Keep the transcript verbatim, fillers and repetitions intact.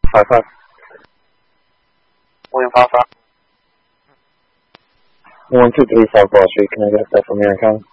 five five. William five five. one two three South Wall Street, can I get a step from your account?